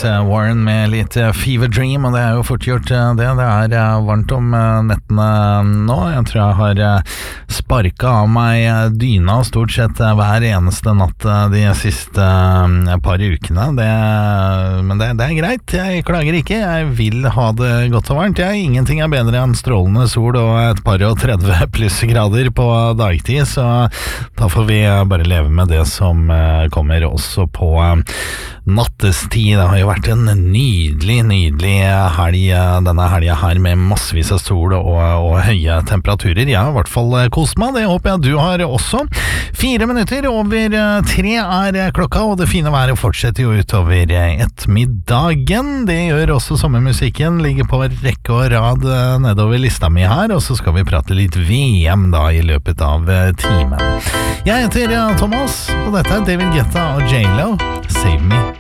Warren med litt Fever Dream, og det jo fort gjort det. Det varmt om nettene nå. Jeg tror jeg har sparket av meg dyna stort sett hver eneste natt de siste par ukene. Men det greit. Jeg klager ikke. Jeg vil ha det godt og varmt. Ingenting bedre enn strålende sol og et par og 30 pluss grader på dagtid, så da får vi bare leve med det som kommer også på nattestid. Det har jo vært en nydelig helg denne helgen her med massevis av sol og høye temperaturer. Jeg har i hvert fall kost meg, det håper jeg du har også. 4 minutter over 3 klokka, og det fine været fortsetter jo utover ettermiddagen. Det gjør også sommermusikken, ligger på rekke og rad nedover lista mi her, og så skal vi prate litt VM da i løpet av timen. Jeg heter Thomas, og dette David Guetta og J-Lo, Save Me.